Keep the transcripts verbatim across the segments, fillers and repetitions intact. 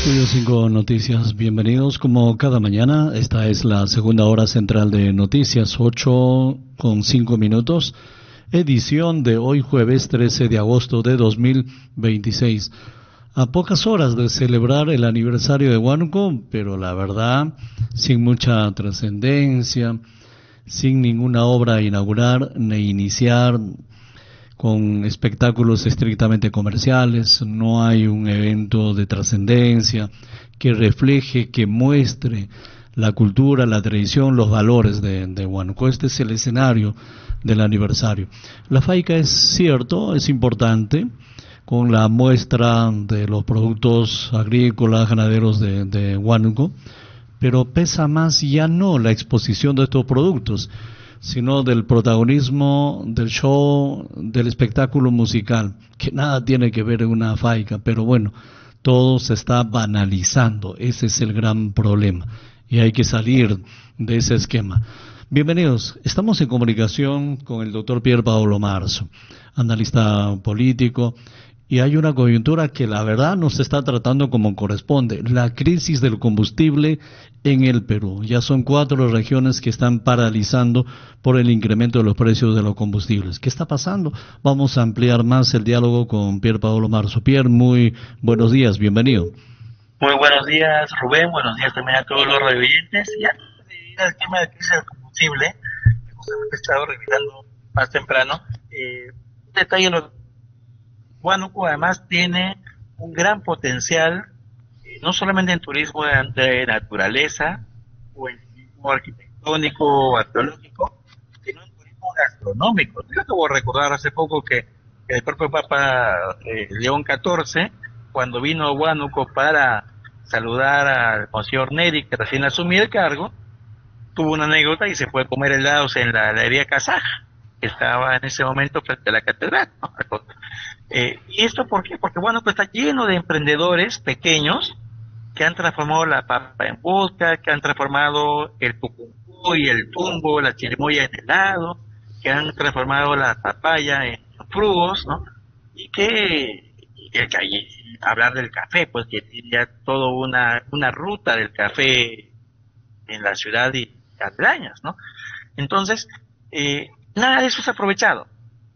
Estudio cinco Noticias, bienvenidos como cada mañana. Esta es la segunda hora central de noticias, ocho con cinco minutos, edición de hoy jueves trece de agosto de dos mil veintiséis. A pocas horas de celebrar el aniversario de Huánuco, pero la verdad, sin mucha trascendencia, sin ninguna obra a inaugurar ni iniciar, con espectáculos estrictamente comerciales. No hay un evento de trascendencia que refleje, que muestre la cultura, la tradición, los valores de, de Huánuco. Este es el escenario del aniversario. La faica es cierto, es importante, con la muestra de los productos agrícolas, ganaderos de, de Huánuco, pero pesa más ya no la exposición de estos productos, sino del protagonismo del show, del espectáculo musical, que nada tiene que ver en una faica, pero bueno, todo se está banalizando. Ese es el gran problema y hay que salir de ese esquema. Bienvenidos, estamos en comunicación con el doctor Pier Paolo Marzo, analista político, y hay una coyuntura que la verdad no se está tratando como corresponde: la crisis del combustible en el Perú. Ya son cuatro regiones que están paralizando por el incremento de los precios de los combustibles. ¿Qué está pasando? Vamos a ampliar más el diálogo con Pier Paolo Marzo. Pier, muy buenos días, bienvenido. Muy buenos días, Rubén, buenos días también a todos los radioyentes. Y antes de ir al tema de crisis del combustible, que justamente he estado revisando más temprano, eh, un detalle: lo Huánuco además tiene un gran potencial, eh, no solamente en turismo de, de naturaleza o en turismo arquitectónico o arqueológico, sino en turismo gastronómico. Yo acabo de recordar hace poco que el propio Papa eh, León catorce, cuando vino a Huánuco para saludar al Monseñor Neri, que recién asumió el cargo, tuvo una anécdota y se fue a comer helados en la heladería Kazaja, que estaba en ese momento frente a la catedral, ¿no? Eh, ¿Y esto por qué? Porque Huánuco está lleno de emprendedores pequeños que han transformado la papa en vodka, que han transformado el pucuncu y el tumbo, la chirimoya en helado, que han transformado la papaya en frugos, ¿no? Y que, y que, que hablar del café, pues que tiene ya toda una, una ruta del café en la ciudad y aledañas, ¿no? Entonces, eh, nada de eso es aprovechado.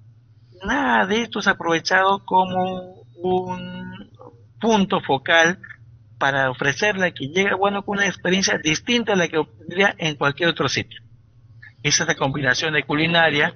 Nada de esto es aprovechado como un punto focal para ofrecerle a quien llega bueno con una experiencia distinta a la que obtendría en cualquier otro sitio. Esa es la combinación de culinaria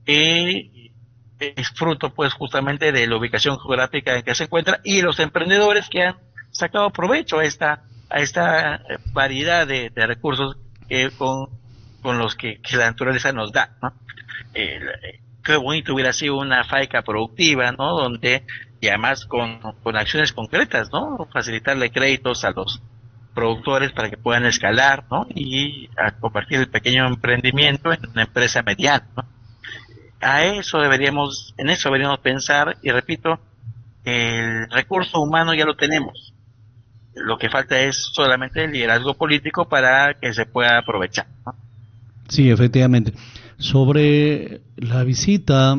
que es fruto pues justamente de la ubicación geográfica en que se encuentra y los emprendedores que han sacado provecho a esta a esta variedad de, de recursos que con, con los que, que la naturaleza nos da, ¿no? Eh, qué bonito hubiera sido una faica productiva, ¿no? Donde, y además con, con acciones concretas, ¿no? Facilitarle créditos a los productores para que puedan escalar, ¿no? Y a convertir el pequeño emprendimiento en una empresa mediana, ¿no? A eso deberíamos, en eso deberíamos pensar, y repito, el recurso humano ya lo tenemos. Lo que falta es solamente el liderazgo político para que se pueda aprovechar, ¿no? Sí, efectivamente. Sobre la visita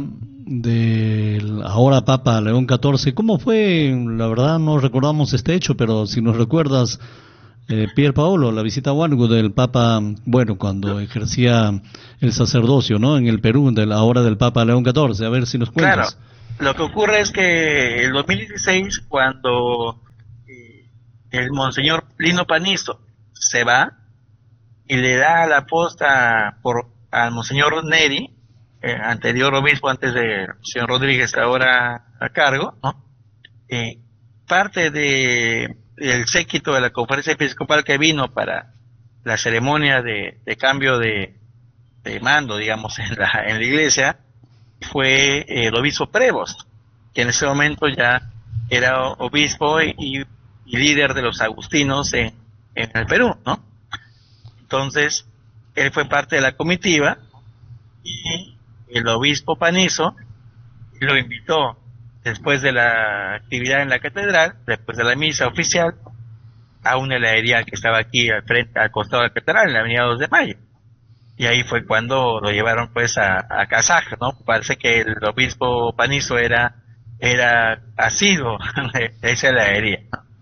del ahora Papa León catorce, ¿cómo fue? La verdad no recordamos este hecho, pero si nos recuerdas, eh, Pier Paolo, la visita a Huánuco del Papa, bueno, cuando ejercía el sacerdocio, ¿no? En el Perú, de la hora del Papa León catorce, a ver si nos cuentas. Claro, lo que ocurre es que el dos mil dieciséis, cuando eh, el Monseñor Lino Panizo se va y le da la posta por al Monseñor Neri, eh, anterior obispo antes de señor Rodríguez, ahora a cargo, ¿no? Eh, parte de el séquito de la conferencia episcopal que vino para la ceremonia de, de cambio de, de mando, digamos, en la, en la iglesia, fue eh, el obispo Prevost, que en ese momento ya era obispo y, y líder de los agustinos en, en el Perú, ¿no? Entonces, él fue parte de la comitiva y el obispo Panizo lo invitó después de la actividad en la catedral, después de la misa oficial, a una heladería que estaba aquí al frente, al costado de la catedral, en la avenida dos de Mayo. Y ahí fue cuando lo llevaron pues a, a Kazaja, ¿no? Parece que el obispo Panizo era, era asiduo de esa heladería, ¿no?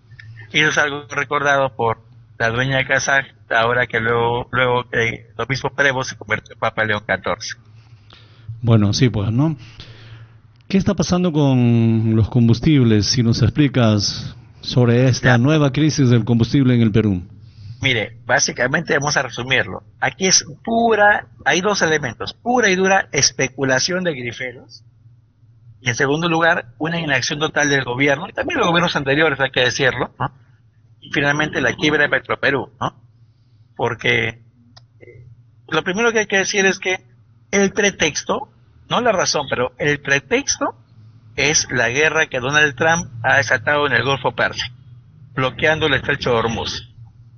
Y eso es algo recordado por la dueña de Kazaj, ahora que luego, luego eh, el obispo Prevo se convirtió en Papa León catorce. Bueno, sí, pues, ¿no? ¿Qué está pasando con los combustibles? Si nos explicas sobre esta Ya. nueva crisis del combustible en el Perú. Mire, básicamente vamos a resumirlo. Aquí es pura, hay dos elementos, pura y dura especulación de griferos. Y en segundo lugar, una inacción total del gobierno, y también los gobiernos anteriores, hay que decirlo, ¿no? Y finalmente la quiebra de Petroperú, ¿no? Porque eh, lo primero que hay que decir es que el pretexto, no la razón, pero el pretexto es la guerra que Donald Trump ha desatado en el Golfo Pérsico, bloqueando el estrecho de Hormuz.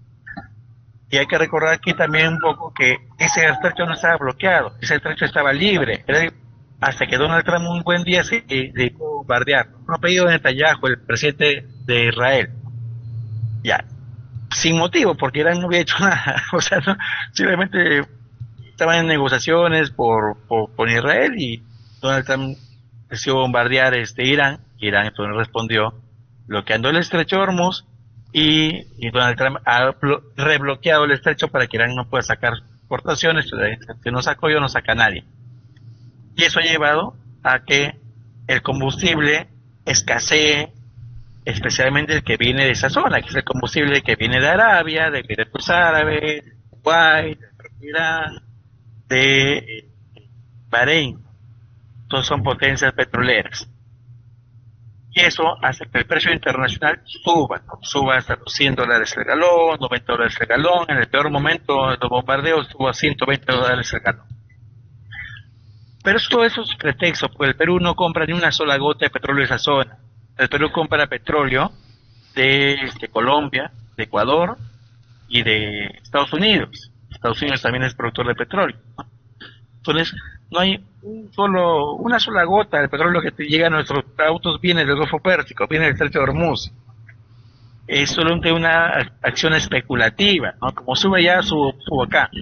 Y hay que recordar aquí también un poco que ese estrecho no estaba bloqueado, ese estrecho estaba libre, era hasta que Donald Trump un buen día se dedicó a bombardear. Un pedido de Netanyahu, el presidente de Israel. Ya, sin motivo, porque Irán no había hecho nada, o sea, no, simplemente estaban en negociaciones por, por, por Israel y Donald Trump decidió bombardear este Irán, Irán entonces respondió bloqueando el estrecho de Hormuz y, y Donald Trump ha rebloqueado el estrecho para que Irán no pueda sacar exportaciones, que no sacó yo no saca nadie. Y eso ha llevado a que el combustible escasee, especialmente el que viene de esa zona, que es el combustible que viene de Arabia, de Emiratos Árabes, de Kuwait, de Irán, de eh, Bahrein. Todos son potencias petroleras. Y eso hace que el precio internacional suba, ¿no? Suba hasta los cien dólares el galón, noventa dólares el galón. En el peor momento de los bombardeos estuvo a ciento veinte dólares el galón. Pero todo eso es pretexto, porque el Perú no compra ni una sola gota de petróleo de esa zona. El Perú compra petróleo de, de Colombia, de Ecuador y de Estados Unidos. Estados Unidos también es productor de petróleo, ¿no? Entonces, no hay un solo, una sola gota del petróleo que te llega a nuestros autos viene del Golfo Pérsico, viene del Estrecho de Hormuz. Es solamente una acción especulativa, ¿no? Como sube allá, sube, sube acá.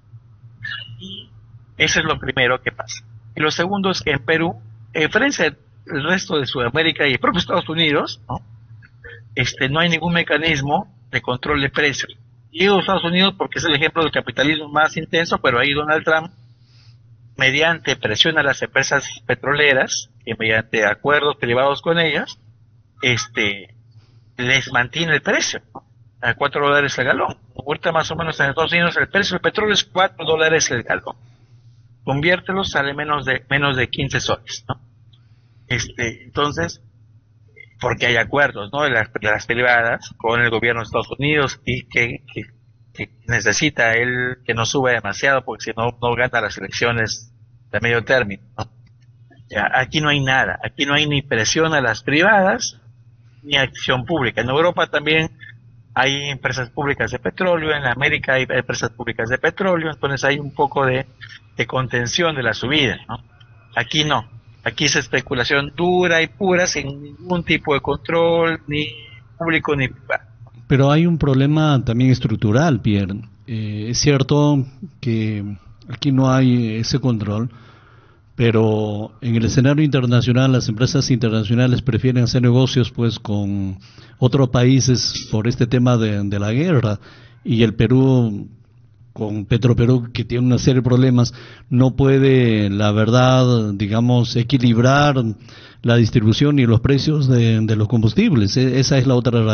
Y eso es lo primero que pasa. Y lo segundo es que en Perú, en diferencia del resto de Sudamérica y el propio Estados Unidos, ¿no? Este, no hay ningún mecanismo de control de precios. Y digo Estados Unidos porque es el ejemplo del capitalismo más intenso, pero ahí Donald Trump, mediante presión a las empresas petroleras y mediante acuerdos privados con ellas, este, les mantiene el precio, ¿no? A cuatro dólares el galón. Ahorita más o menos en Estados Unidos el precio del petróleo es cuatro dólares el galón. Conviértelo, sale menos de menos de quince soles, ¿no? Este, entonces, porque hay acuerdos, ¿no? De las, de las privadas con el gobierno de Estados Unidos y que, que, que necesita él que no suba demasiado porque si no, no gana las elecciones de medio término, ¿no? Ya, aquí no hay nada, aquí no hay ni presión a las privadas ni acción pública. En Europa también hay empresas públicas de petróleo, en América hay empresas públicas de petróleo, entonces hay un poco de, de contención de la subida, ¿no? Aquí no, aquí es especulación dura y pura, sin ningún tipo de control, ni público ni privado. Pero hay un problema también estructural, Pierre. Eh, es cierto que aquí no hay ese control, pero en el escenario internacional las empresas internacionales prefieren hacer negocios pues con otros países por este tema de, de la guerra, y el Perú con Petroperú, que tiene una serie de problemas, no puede, la verdad, digamos, equilibrar la distribución y los precios de, de los combustibles. Esa es la otra